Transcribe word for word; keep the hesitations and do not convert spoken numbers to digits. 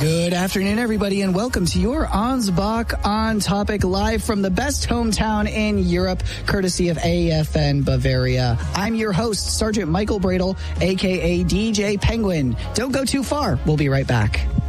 Good afternoon, everybody, and welcome to your Ansbach On Topic live from the best hometown in Europe, courtesy of A F N Bavaria. I'm your host, Sergeant Michael Bradle, a k a. D J Penguin. Don't go too far. We'll be right back.